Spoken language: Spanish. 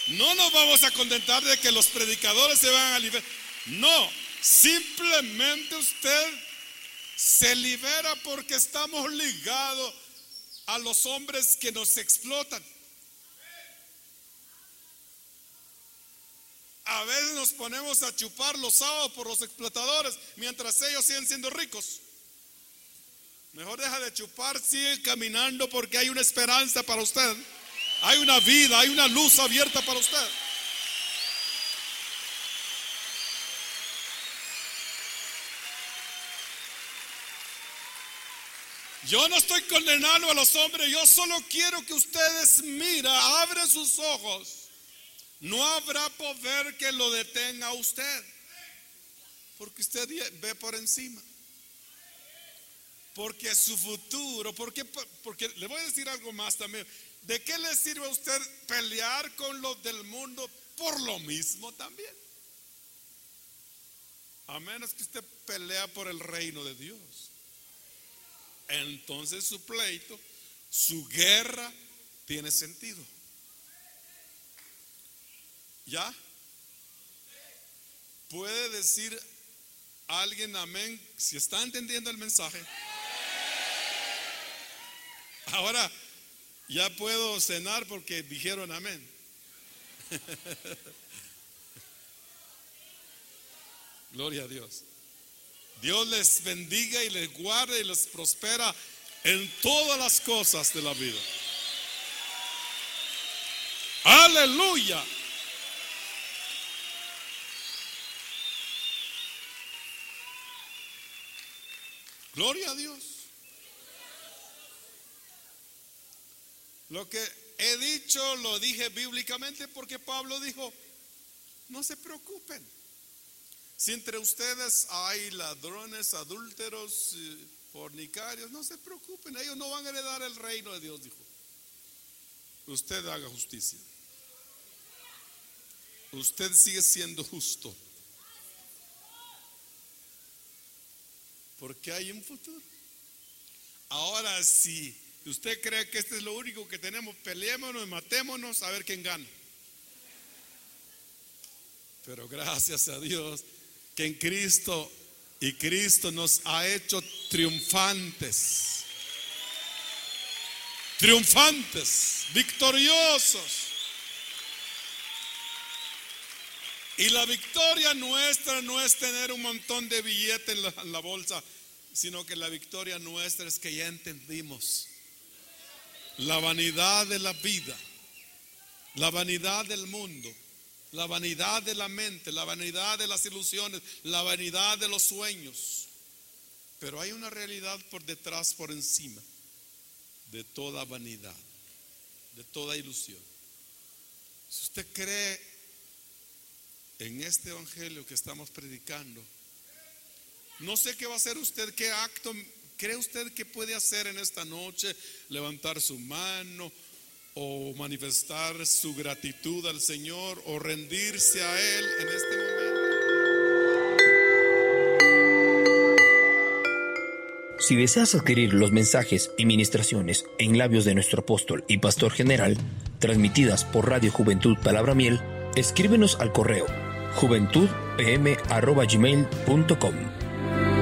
No nos vamos a contentar de que los predicadores se van a liberar. No, simplemente usted se libera porque estamos ligados a los hombres que nos explotan. A veces nos ponemos a chupar los sábados por los explotadores mientras ellos siguen siendo ricos. Mejor deja de chupar, sigue caminando porque hay una esperanza para usted. Hay una vida, hay una luz abierta para usted. Yo no estoy condenando a los hombres, yo solo quiero que ustedes abren sus ojos. No habrá poder que lo detenga a usted, porque usted ve por encima. Porque su futuro, porque le voy a decir algo más también. ¿De qué le sirve a usted pelear con los del mundo por lo mismo también? A menos que usted pelea por el reino de Dios. Entonces su pleito, su guerra tiene sentido. ¿Ya? ¿Puede decir alguien amén si está entendiendo el mensaje? Ahora ya puedo cenar porque dijeron amén. Gloria a Dios. Dios les bendiga y les guarde y les prospera en todas las cosas de la vida. Aleluya. Gloria a Dios. Lo que he dicho lo dije bíblicamente porque Pablo dijo: no se preocupen. Si entre ustedes hay ladrones, adúlteros, fornicarios, no se preocupen, ellos no van a heredar el reino de Dios, dijo. Usted haga justicia. Usted sigue siendo justo. Porque hay un futuro. Ahora, si usted cree que este es lo único que tenemos, peleémonos, matémonos a ver quién gana. Pero gracias a Dios que en Cristo, y Cristo nos ha hecho triunfantes, victoriosos. Y la victoria nuestra no es tener un montón de billetes en la bolsa, sino que la victoria nuestra es que ya entendimos la vanidad de la vida, la vanidad del mundo, la vanidad de la mente, la vanidad de las ilusiones, la vanidad de los sueños. Pero hay una realidad por detrás, por encima de toda vanidad, de toda ilusión. Si usted cree en este evangelio que estamos predicando, no sé qué va a hacer usted, qué acto cree usted que puede hacer en esta noche, levantar su mano o manifestar su gratitud al Señor o rendirse a Él en este momento. Si deseas adquirir los mensajes y ministraciones en labios de nuestro apóstol y pastor general, transmitidas por Radio Juventud Palabra Miel, escríbenos al correo juventudpm@gmail.com.